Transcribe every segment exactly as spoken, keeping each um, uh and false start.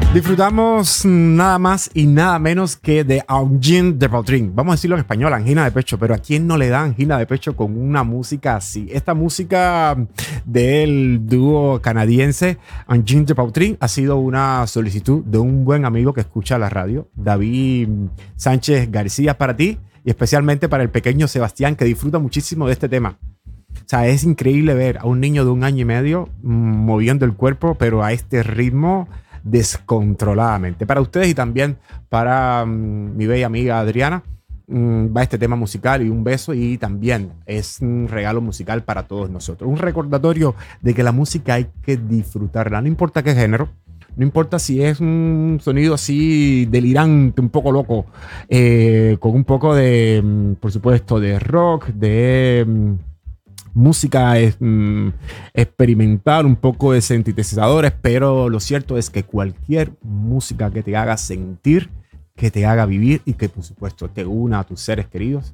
Disfrutamos nada más y nada menos que de Angine de Pautrin. Vamos a decirlo en español, angina de pecho, pero ¿a quién no le da angina de pecho con una música así? Esta música del dúo canadiense Angine de Pautrin ha sido una solicitud de un buen amigo que escucha la radio, David Sánchez García, para ti y especialmente para el pequeño Sebastián, que disfruta muchísimo de este tema. O sea, es increíble ver a un niño de un año y medio mmm, moviendo el cuerpo, pero a este ritmo descontroladamente. Para ustedes y también para um, mi bella amiga Adriana um, va este tema musical y un beso, y también es un regalo musical para todos nosotros. Un recordatorio de que la música hay que disfrutarla, no importa qué género, no importa si es un sonido así delirante, un poco loco, eh, con un poco de, um, por supuesto, de rock, de... Um, música es, mm, experimental, un poco de sintetizadores, pero lo cierto es que cualquier música que te haga sentir, que te haga vivir y que por supuesto te una a tus seres queridos,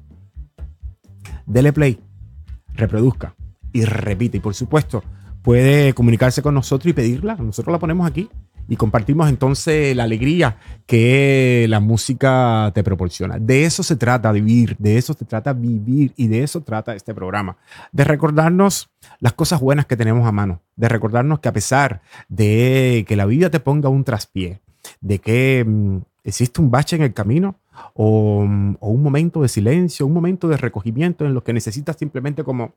dele play, reproduzca y repite. Y por supuesto puede comunicarse con nosotros y pedirla. Nosotros la ponemos aquí y compartimos entonces la alegría que la música te proporciona. De eso se trata vivir, de eso se trata vivir y de eso trata este programa. De recordarnos las cosas buenas que tenemos a mano, de recordarnos que a pesar de que la vida te ponga un traspié, de que um, existe un bache en el camino o, um, o un momento de silencio, un momento de recogimiento en lo que necesitas simplemente como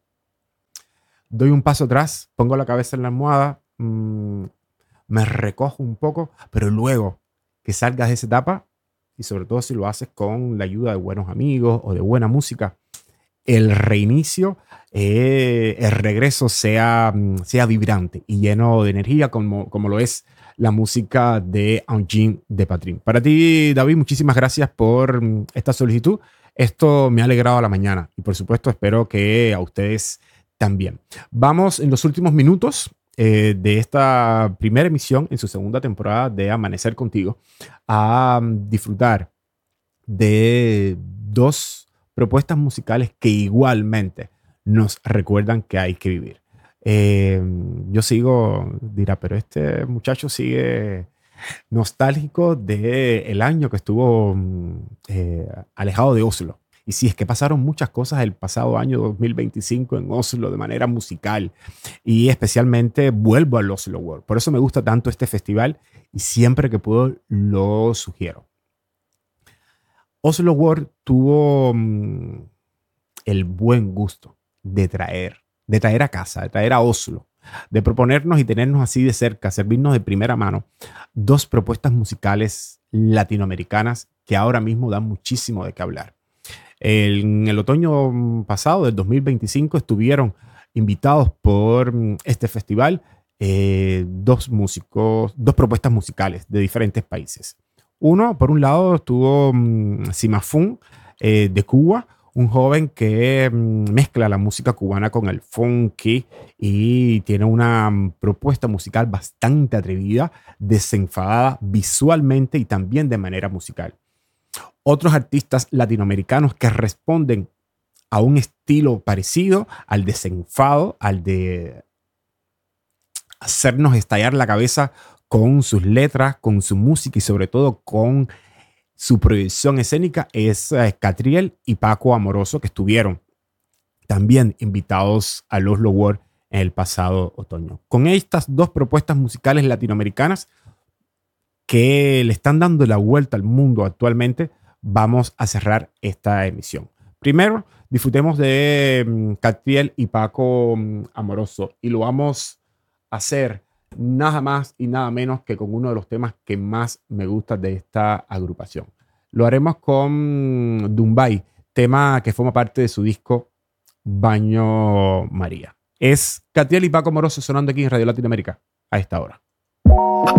doy un paso atrás, pongo la cabeza en la almohada, um, me recojo un poco, pero luego que salgas de esa etapa, y sobre todo si lo haces con la ayuda de buenos amigos o de buena música, el reinicio, eh, el regreso sea, sea vibrante y lleno de energía, como, como lo es la música de Angine de Pautrin. Para ti, David, muchísimas gracias por esta solicitud. Esto me ha alegrado la mañana y por supuesto espero que a ustedes también. Vamos en los últimos minutos Eh, de esta primera emisión en su segunda temporada de Amanecer Contigo a um, disfrutar de dos propuestas musicales que igualmente nos recuerdan que hay que vivir. Eh, yo sigo, dirá, pero este muchacho sigue nostálgico del año que estuvo eh, alejado de Oslo. Y sí, es que pasaron muchas cosas el pasado año dos mil veinticinco en Oslo de manera musical, y especialmente vuelvo al Oslo World. Por eso me gusta tanto este festival y siempre que puedo lo sugiero. Oslo World tuvo mmm, el buen gusto de traer, de traer a casa, de traer a Oslo, de proponernos y tenernos así de cerca, servirnos de primera mano dos propuestas musicales latinoamericanas que ahora mismo dan muchísimo de qué hablar. En el otoño pasado, del dos mil veinticinco, estuvieron invitados por este festival eh, dos músicos, dos propuestas musicales de diferentes países. Uno, por un lado, estuvo um, Simafun eh, de Cuba, un joven que um, mezcla la música cubana con el funky y tiene una um, propuesta musical bastante atrevida, desenfadada visualmente y también de manera musical. Otros artistas latinoamericanos que responden a un estilo parecido al desenfado, al de hacernos estallar la cabeza con sus letras, con su música y sobre todo con su proyección escénica, es eh, Catriel y Paco Amoroso, que estuvieron también invitados al Oslo World en el pasado otoño. Con estas dos propuestas musicales latinoamericanas que le están dando la vuelta al mundo actualmente, vamos a cerrar esta emisión. Primero, disfrutemos de um, Catriel y Paco um, Amoroso, y lo vamos a hacer nada más y nada menos que con uno de los temas que más me gusta de esta agrupación. Lo haremos con Dumbai, tema que forma parte de su disco Baño María. Es Catriel y Paco Amoroso sonando aquí en Radio Latinoamérica a esta hora.